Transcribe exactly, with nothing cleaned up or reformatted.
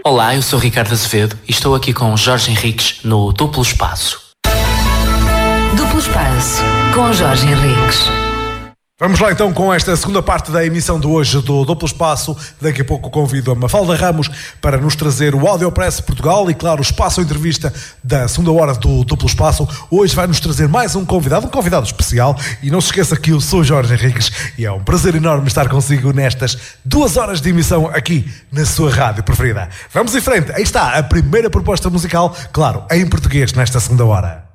Olá, eu sou Ricardo Azevedo e estou aqui com Jorge Henriques no Duplo Espaço. Duplo Espaço, com Jorge Henriques. Vamos lá então com esta segunda parte da emissão de hoje do Duplo Espaço. Daqui a pouco convido a Mafalda Ramos para nos trazer o Audiopress Portugal e, claro, o espaço entrevista da segunda hora do Duplo Espaço. Hoje vai nos trazer mais um convidado, um convidado especial. E não se esqueça que eu sou Jorge Henriques e é um prazer enorme estar consigo nestas duas horas de emissão aqui na sua rádio preferida. Vamos em frente, aí está a primeira proposta musical, claro, em português nesta segunda hora.